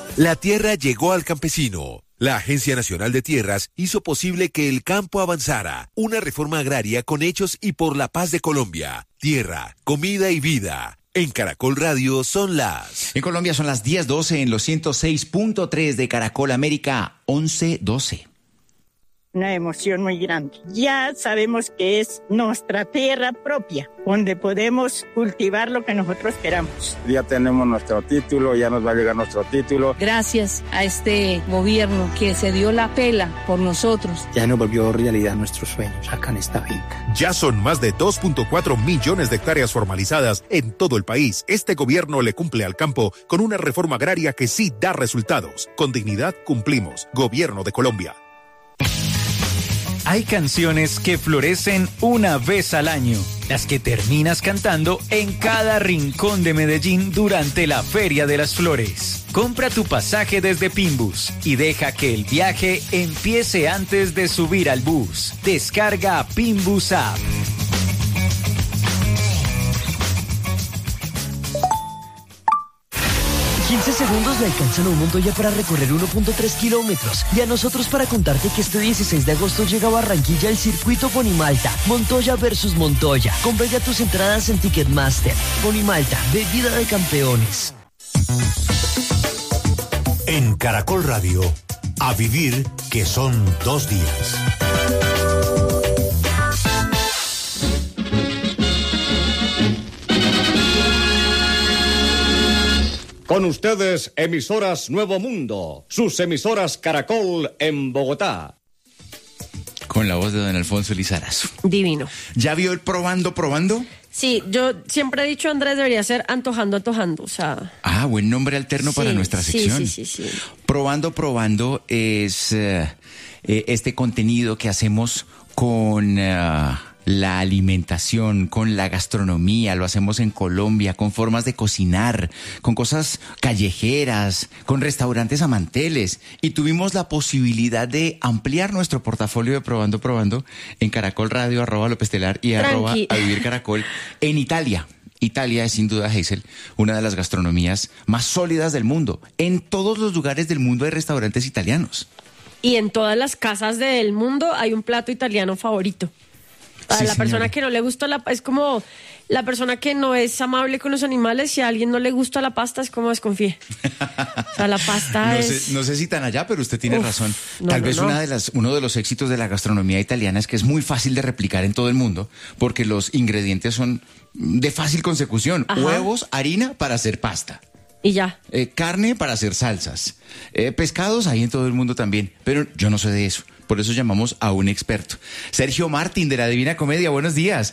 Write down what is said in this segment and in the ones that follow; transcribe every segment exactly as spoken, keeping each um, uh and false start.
La tierra llegó al campesino. La Agencia Nacional de Tierras hizo posible que el campo avanzara. Una reforma agraria con hechos y por la paz de Colombia. Tierra, comida y vida. En Caracol Radio son las... En Colombia son las diez doce en los ciento seis punto tres de Caracol América, once doce. Una emoción muy grande. Ya sabemos que es nuestra tierra propia, donde podemos cultivar lo que nosotros queramos. Ya tenemos nuestro título, ya nos va a llegar nuestro título. Gracias a este gobierno que se dio la pela por nosotros. Ya nos volvió realidad nuestros sueños acá en esta finca. Ya son más de dos punto cuatro millones de hectáreas formalizadas en todo el país. Este gobierno le cumple al campo con una reforma agraria que sí da resultados. Con dignidad cumplimos. Gobierno de Colombia. Hay canciones que florecen una vez al año, las que terminas cantando en cada rincón de Medellín durante la Feria de las Flores. Compra tu pasaje desde Pinbus y deja que el viaje empiece antes de subir al bus. Descarga Pinbus App. quince segundos le alcanzan a un Montoya para recorrer uno punto tres kilómetros. Y a nosotros para contarte que este dieciséis de agosto llega a Barranquilla el circuito Ponimalta. Montoya versus Montoya. Compra ya tus entradas en Ticketmaster. Ponimalta, bebida de campeones. En Caracol Radio, a vivir que son dos días. Con ustedes, emisoras Nuevo Mundo, sus emisoras Caracol en Bogotá. Con la voz de don Alfonso Lizarazo. Divino. ¿Ya vio el probando, probando? Sí, yo siempre he dicho, Andrés, debería ser antojando, antojando, o sea... Ah, buen nombre alterno sí, para nuestra sección. Sí, sí, sí, sí. Probando, probando es uh, eh, este contenido que hacemos con... Uh, la alimentación, con la gastronomía, lo hacemos en Colombia, con formas de cocinar, con cosas callejeras, con restaurantes a manteles. Y tuvimos la posibilidad de ampliar nuestro portafolio de Probando Probando en Caracol Radio, arroba López Telar y Tranqui. arroba a vivir Caracol en Italia. Italia es sin duda, Hazel, una de las gastronomías más sólidas del mundo. En todos los lugares del mundo hay restaurantes italianos. Y en todas las casas del mundo hay un plato italiano favorito. A Sí, la señora. persona que no le gusta la... Es como la persona que no es amable con los animales. Si a alguien no le gusta la pasta, es como desconfíe. O sea, la pasta No es... sé, no sé si tan allá, pero usted tiene Uf, razón. no, Tal no, vez no. Una de las, uno de los éxitos de la gastronomía italiana es que es muy fácil de replicar en todo el mundo, porque los ingredientes son de fácil consecución. Ajá. Huevos, harina para hacer pasta. Y ya. Eh, carne para hacer salsas. Eh, pescados hay en todo el mundo también, pero yo no sé de eso. Por eso llamamos a un experto. Sergio Martín, de la Divina Comedia, buenos días.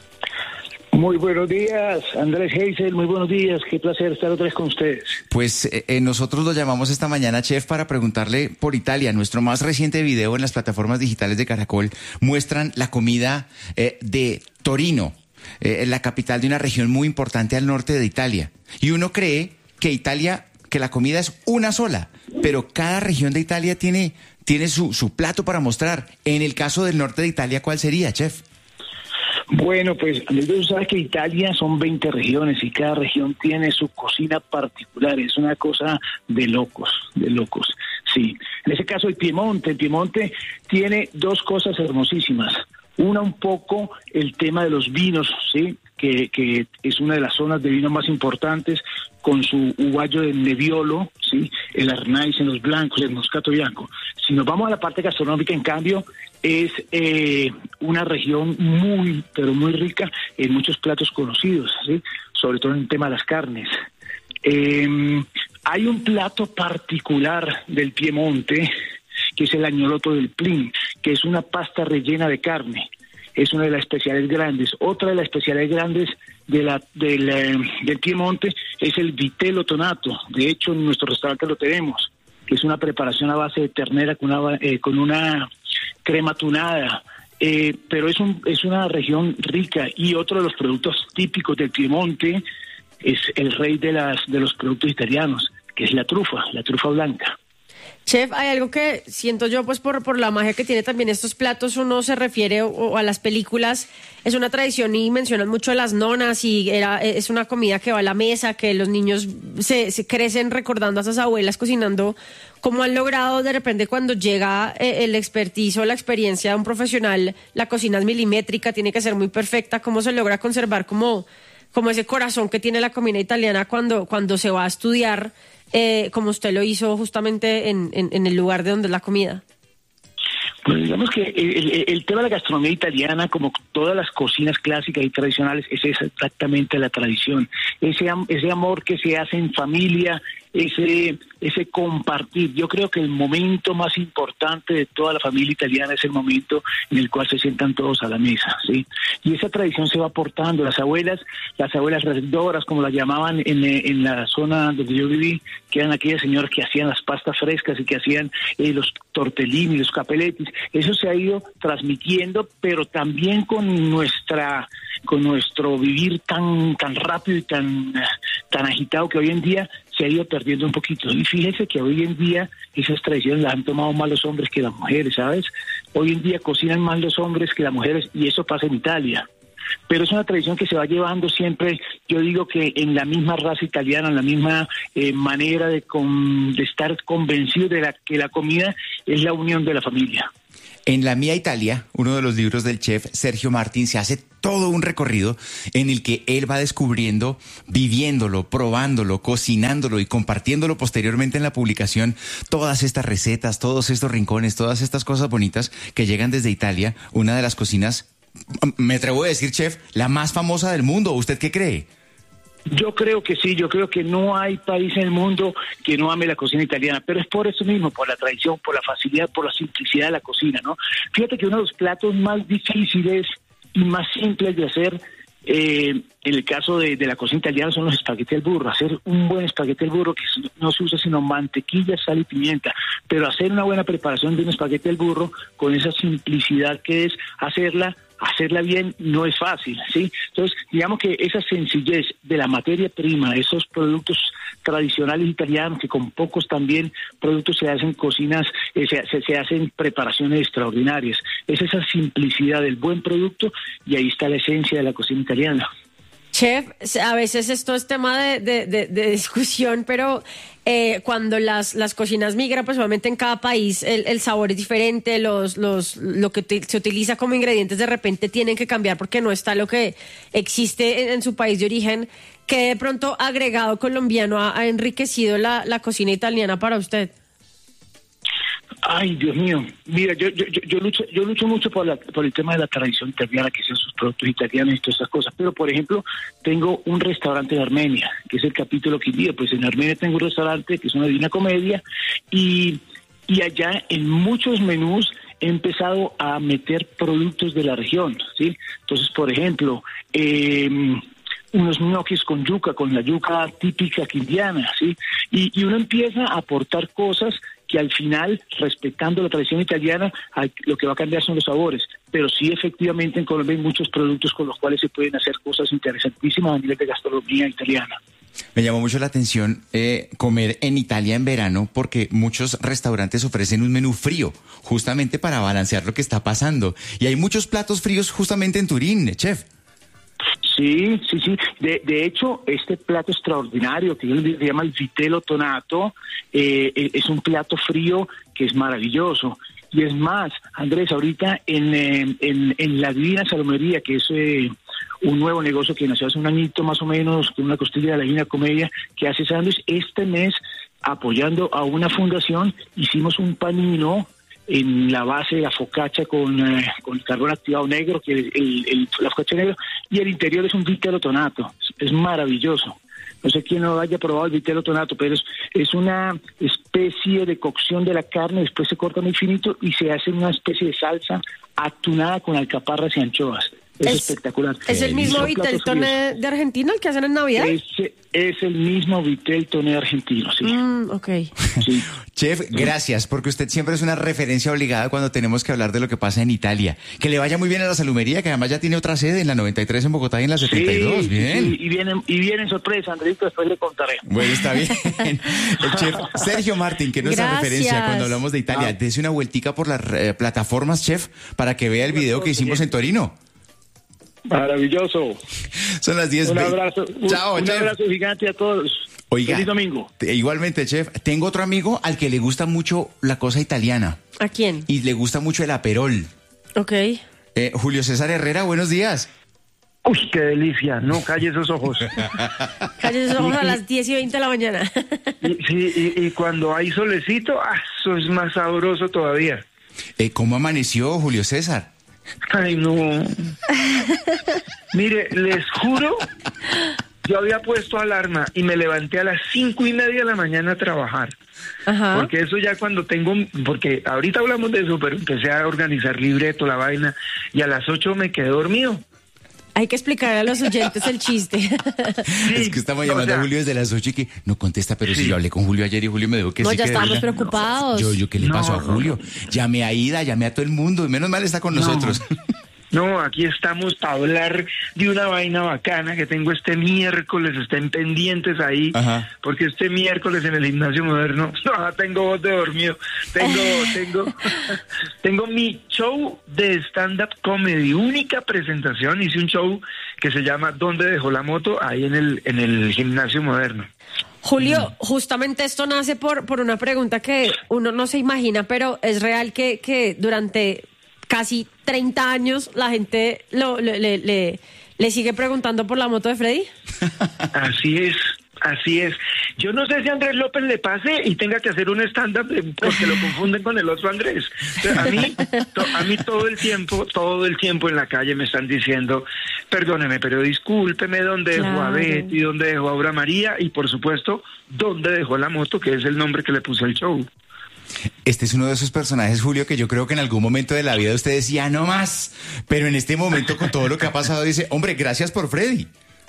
Muy buenos días, Andrés Hazel, muy buenos días. Qué placer estar otra vez con ustedes. Pues eh, eh, nosotros lo llamamos esta mañana, chef, para preguntarle por Italia. Nuestro más reciente video en las plataformas digitales de Caracol muestran la comida eh, de Torino, eh, la capital de una región muy importante al norte de Italia. Y uno cree que Italia, que la comida es una sola, pero cada región de Italia tiene, tiene su, su plato para mostrar. En el caso del norte de Italia, ¿cuál sería, chef? Bueno, pues Andrés, tú sabes que Italia son veinte regiones y cada región tiene su cocina particular. Es una cosa de locos, de locos. Sí, en ese caso el Piemonte, el Piemonte tiene dos cosas hermosísimas. Una, un poco el tema de los vinos, ¿sí? Que, que es una de las zonas de vino más importantes, con su uguayo de Nebbiolo, ¿sí? El Arnaiz en los blancos, el Moscato Bianco. Si nos vamos a la parte gastronómica, en cambio, es eh, una región muy, pero muy rica en muchos platos conocidos, ¿sí? Sobre todo en el tema de las carnes. Eh, hay un plato particular del Piemonte, que es el agnolotto del Plin, que es una pasta rellena de carne. Es una de las especialidades grandes. Otra de las especialidades grandes de la, del, eh, del Piemonte es el vitello tonato. De hecho, en nuestro restaurante lo tenemos, que es una preparación a base de ternera con una, eh, con una crema tunada. Eh, pero es, un, es una región rica. Y otro de los productos típicos del Piemonte es el rey de, las, de los productos italianos, que es la trufa, la trufa blanca. Chef, hay algo que siento yo, pues por, por la magia que tiene también estos platos, uno se refiere o, o a las películas, es una tradición y mencionan mucho a las nonas y era, es una comida que va a la mesa, que los niños se, se crecen recordando a esas abuelas cocinando. ¿Cómo han logrado de repente cuando llega eh, el expertise o la experiencia de un profesional, la cocina es milimétrica, tiene que ser muy perfecta, cómo se logra conservar como, como ese corazón que tiene la comida italiana cuando, cuando se va a estudiar? Eh, como usted lo hizo justamente en, en, en el lugar de donde es la comida. Pues digamos que el, el, el tema de la gastronomía italiana, como todas las cocinas clásicas y tradicionales, es exactamente la tradición. Ese, ese amor que se hace en familia, ese, ese compartir. Yo creo que el momento más importante de toda la familia italiana es el momento en el cual se sientan todos a la mesa, ¿sí? Y esa tradición se va aportando. Las abuelas, las abuelas redoras, como las llamaban en, en la zona donde yo viví, que eran aquellas señoras que hacían las pastas frescas y que hacían eh, los tortellini, los capelletis. Eso se ha ido transmitiendo, pero también con nuestra con nuestro vivir tan tan rápido y tan tan agitado que hoy en día se ha ido perdiendo un poquito. Y fíjese que hoy en día esas tradiciones las han tomado más los hombres que las mujeres, ¿sabes? Hoy en día cocinan más los hombres que las mujeres y eso pasa en Italia. Pero es una tradición que se va llevando siempre, yo digo que en la misma raza italiana, en la misma eh, manera de, con, de estar convencido de la, que la comida es la unión de la familia. En La Mía Italia, uno de los libros del chef Sergio Martín, se hace todo un recorrido en el que él va descubriendo, viviéndolo, probándolo, cocinándolo y compartiéndolo posteriormente en la publicación, todas estas recetas, todos estos rincones, todas estas cosas bonitas que llegan desde Italia, una de las cocinas, me atrevo a decir, chef, la más famosa del mundo. ¿Usted qué cree? Yo creo que sí, yo creo que no hay país en el mundo que no ame la cocina italiana, pero es por eso mismo, por la tradición, por la facilidad, por la simplicidad de la cocina, ¿no? Fíjate que uno de los platos más difíciles y más simples de hacer, eh, en el caso de, de la cocina italiana, son los espagueti al burro. Hacer un buen espagueti al burro que no se usa sino mantequilla, sal y pimienta, pero hacer una buena preparación de un espagueti al burro con esa simplicidad que es hacerla hacerla bien no es fácil, ¿sí? Entonces, digamos que esa sencillez de la materia prima, esos productos tradicionales italianos, que con pocos también productos se hacen cocinas, eh, se, se, se hacen preparaciones extraordinarias. Es esa simplicidad del buen producto y ahí está la esencia de la cocina italiana. Chef, a veces esto es tema de, de, de, de discusión, pero eh, cuando las, las cocinas migran, pues obviamente en cada país el, el sabor es diferente, los, los, lo que te, se utiliza como ingredientes de repente tienen que cambiar porque no está lo que existe en, en su país de origen. ¿Qué de pronto agregado colombiano ha, ha enriquecido la, la cocina italiana para usted? Ay, Dios mío. Mira, yo yo yo, yo lucho yo lucho mucho por la por el tema de la tradición italiana, que sean sus productos italianos y todas esas cosas. Pero, por ejemplo, tengo un restaurante en Armenia, que es el capítulo que envío. Pues en Armenia tengo un restaurante que es una Divina Comedia y, y allá en muchos menús he empezado a meter productos de la región, ¿sí? Entonces, por ejemplo, eh, unos ñoquis con yuca, con la yuca típica quindiana, ¿sí? Y, y uno empieza a aportar cosas que al final, respetando la tradición italiana, lo que va a cambiar son los sabores. Pero sí, efectivamente, en Colombia hay muchos productos con los cuales se pueden hacer cosas interesantísimas a nivel de gastronomía italiana. Me llamó mucho la atención eh, comer en Italia en verano, porque muchos restaurantes ofrecen un menú frío, justamente para balancear lo que está pasando. Y hay muchos platos fríos justamente en Turín, chef. Sí, sí, sí. De, de hecho, este plato extraordinario que se llama el vitello tonato eh, es un plato frío que es maravilloso. Y es más, Andrés, ahorita en, eh, en, en la Divina Salomería, que es eh, un nuevo negocio que nació hace un añito más o menos, con una costilla de la Divina Comedia, que hace sándwich, este mes, apoyando a una fundación, hicimos un panino en la base de la focaccia con, eh, con carbón activado negro, que el, el, el, la focaccia negro, y el interior es un vitello tonato. Es, es maravilloso. No sé quién no haya probado el vitello tonato, pero es, es una especie de cocción de la carne, después se corta muy finito y se hace una especie de salsa atunada con alcaparras y anchoas. Es, Es- espectacular. ¿Es el mismo Son Vitel platos Toné fríos. de Argentina el que hacen en Navidad? Es, es el mismo Vitel Toné argentino, sí. Mm, ok. sí. Chef, gracias, porque usted siempre es una referencia obligada cuando tenemos que hablar de lo que pasa en Italia. Que le vaya muy bien a la salumería, que además ya tiene otra sede en la noventa y tres en Bogotá y en la setenta y dos. Sí, Bien. sí, y vienen, y vienen sorpresa, Andrito, después le contaré. Bueno, está bien. El chef Sergio Martín, que es nuestra Gracias. referencia cuando hablamos de Italia. Ah. Dese una vueltica por las eh, plataformas, chef, para que vea el video que hicimos en Torino. Maravilloso. Son las diez. Un abrazo, un, Chao, un chef. abrazo gigante a todos. Oiga, Feliz domingo. te- igualmente, chef, tengo otro amigo al que le gusta mucho la cosa italiana ¿A quién? y le gusta mucho el aperol. Ok. Eh, Julio César Herrera, buenos días. Uy, qué delicia. No, calle esos ojos. Calle esos ojos a las diez y veinte de la mañana. Y, sí, y, y cuando hay solecito, ah, eso es más sabroso todavía. Eh, ¿Cómo amaneció Julio César? Ay, no. Mire, les juro, yo había puesto alarma y me levanté a las cinco y media de la mañana a trabajar. Ajá. Porque eso ya cuando tengo, porque ahorita hablamos de eso, pero empecé a organizar libreto, la vaina, y a las ocho me quedé dormido. Hay que explicar a los oyentes el chiste. Es que estamos llamando o sea, a Julio desde las ocho y que no contesta, pero si yo hablé con Julio ayer y Julio me dijo que No, sí. ya que de estábamos verdad. preocupados. Yo, yo, ¿qué le No, pasó a no, Julio? Llamé a Ida, llamé a todo el mundo, y menos mal está con nosotros. No, aquí estamos para hablar de una vaina bacana que tengo este miércoles, estén pendientes ahí, Ajá. porque este miércoles en el Gimnasio Moderno, no, tengo voz de dormido, tengo, tengo, tengo mi show de stand-up comedy, única presentación, hice un show que se llama ¿Dónde dejó la moto? Ahí en el, en el Gimnasio Moderno. Julio, justamente esto nace por, por una pregunta que uno no se imagina, pero es real que, que durante casi treinta años la gente lo, le, le, le, le sigue preguntando por la moto de Freddy. Así es, así es. Yo no sé si a Andrés López le pase y tenga que hacer un stand-up de- porque lo confunden con el otro Andrés. Pero a mí, to- a mí todo el tiempo, todo el tiempo en la calle me están diciendo, perdóneme, pero discúlpeme, ¿dónde dejó a Claro. Betty? ¿Dónde dejó a Aura María? Y por supuesto, ¿dónde dejó la moto? Que es el nombre que le puse al show. Este es uno de esos personajes, Julio, que yo creo que en algún momento de la vida usted decía no más, pero en este momento con todo lo que ha pasado dice, hombre, gracias por Freddy.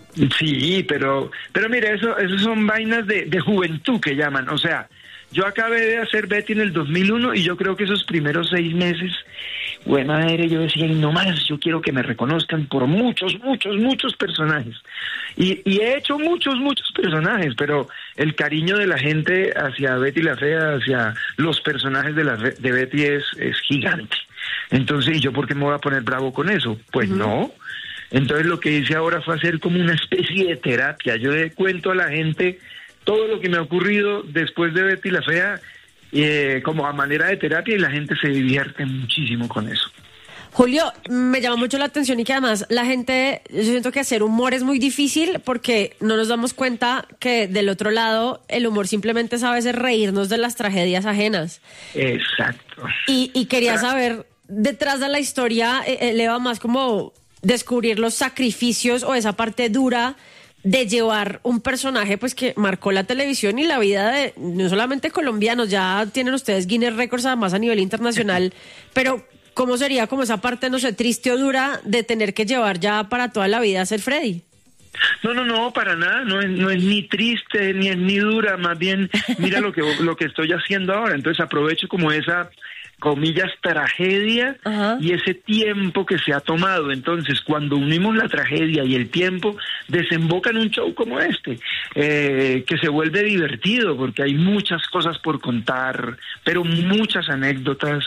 Sí, pero, pero mire, eso, eso son vainas de, de juventud que llaman. O sea, yo acabé de hacer Betty en el dos mil uno y yo creo que esos primeros seis meses, buena madre, yo decía, y no más, yo quiero que me reconozcan por muchos, muchos, muchos personajes. Y, y he hecho muchos, muchos personajes, pero el cariño de la gente hacia Betty la Fea, hacia los personajes de, la, de Betty es, es gigante. Entonces, ¿y yo por qué me voy a poner bravo con eso? Pues uh-huh. no. Entonces lo que hice ahora fue hacer como una especie de terapia. Yo le cuento a la gente todo lo que me ha ocurrido después de Betty la Fea, eh, como a manera de terapia, y la gente se divierte muchísimo con eso. Julio, me llama mucho la atención y que además la gente, yo siento que hacer humor es muy difícil porque no nos damos cuenta que del otro lado el humor simplemente es a veces reírnos de las tragedias ajenas. Exacto. Y, y quería saber, detrás de la historia, eh, le va más como descubrir los sacrificios o esa parte dura de llevar un personaje pues que marcó la televisión y la vida de no solamente colombianos, ya tienen ustedes Guinness Records además a nivel internacional, pero ¿cómo sería como esa parte, no sé, triste o dura de tener que llevar ya para toda la vida a ser Freddy? No, no, no, para nada, no es, no es ni triste ni es ni dura, más bien mira lo que, lo que estoy haciendo ahora, entonces aprovecho como esa, comillas, tragedia. Ajá. Y ese tiempo que se ha tomado. Entonces, cuando unimos la tragedia y el tiempo, desemboca en un show como este, eh, que se vuelve divertido, porque hay muchas cosas por contar, pero muchas anécdotas,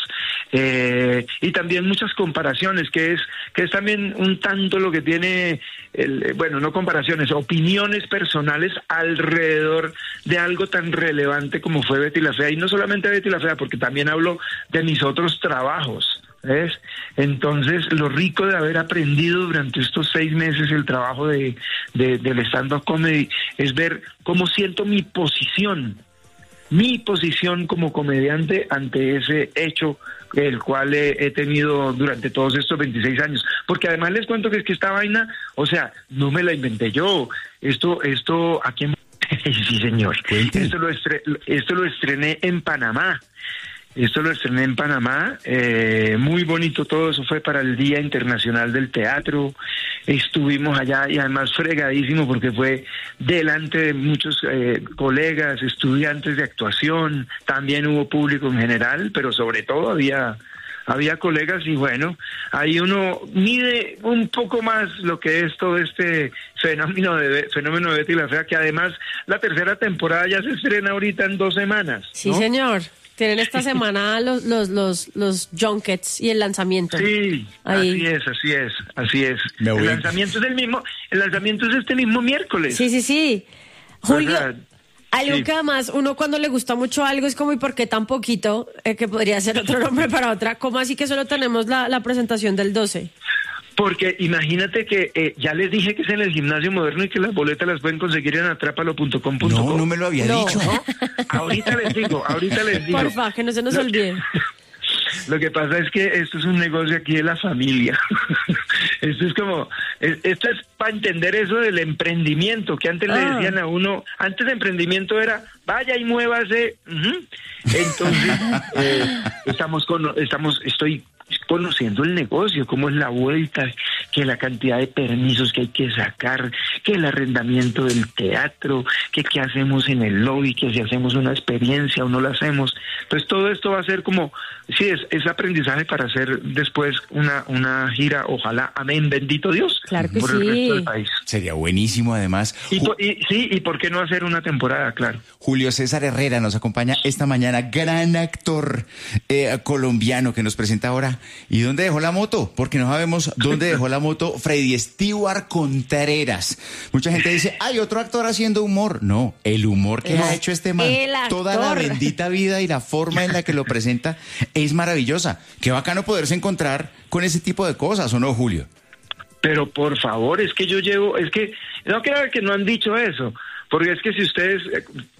eh, y también muchas comparaciones, que es, que es también un tanto lo que tiene, el, bueno, no comparaciones, opiniones personales alrededor de algo tan relevante como fue Betty la Fea, y no solamente Betty la Fea, porque también hablo de mis otros trabajos, ¿ves? Entonces, lo rico de haber aprendido durante estos seis meses el trabajo de, de del stand-up comedy es ver cómo siento mi posición, mi posición como comediante ante ese hecho el cual he, he tenido durante todos estos veintiséis años, porque además les cuento que es que esta vaina, o sea, no me la inventé yo, esto, esto, aquí en... sí señor, esto lo, estre... esto lo estrené en Panamá. Esto lo estrené en Panamá, eh, muy bonito todo, eso fue para el Día Internacional del Teatro, estuvimos allá y además fregadísimo porque fue delante de muchos eh, colegas, estudiantes de actuación, también hubo público en general, pero sobre todo había... había colegas y bueno, ahí uno mide un poco más lo que es todo este fenómeno de fenómeno de Betty la Fea, que además la tercera temporada ya se estrena ahorita en dos semanas, ¿no? Sí, señor. Tienen esta semana los los los los junkets y el lanzamiento. Sí, ahí. así es, así es, así es. El lanzamiento es el mismo, el lanzamiento es este mismo miércoles. Sí, sí, sí. Julio, o sea, algo sí. que además uno cuando le gusta mucho algo es como, ¿y por qué tan poquito? Eh, que podría ser otro nombre para otra. ¿Cómo así que solo tenemos la, la presentación del doce? Porque imagínate que eh, ya les dije que es en el Gimnasio Moderno y que las boletas las pueden conseguir en atrápalo punto com punto co. No, no me lo había No. dicho. ¿No? Ahorita les digo, ahorita les digo. Porfa, que no se nos Lo- olvide. Lo que pasa es que esto es un negocio aquí de la familia. Esto es como, es- esto es para entender eso del emprendimiento, que antes le Ah. decían a uno, antes de emprendimiento era, vaya y muévase. Ujú. Entonces, eh, estamos con, estamos, estoy conociendo el negocio, cómo es la vuelta, que la cantidad de permisos que hay que sacar, que el arrendamiento del teatro, que qué hacemos en el lobby, que si hacemos una experiencia o no la hacemos. Entonces todo esto va a ser como, sí, es, es aprendizaje para hacer después una, una gira, ojalá, amén, bendito Dios, Claro que por el sí. resto del país. Sería buenísimo, además. Y, Ju- po- y- sí, y por qué no hacer una temporada, claro. Julio César Herrera nos acompaña esta mañana, gran actor eh, colombiano que nos presenta ahora. ¿Y dónde dejó la moto? Porque no sabemos dónde dejó la moto Freddy Stewart Contreras. Mucha gente dice, hay otro actor haciendo humor. No, el humor que No, ha hecho este man, el toda la actor. bendita vida y la forma en la que lo presenta es maravillosa. Qué bacano poderse encontrar con ese tipo de cosas, ¿o no, Julio? Pero por favor, es que yo llevo, es que no creo que no han dicho eso, porque es que si ustedes, eh,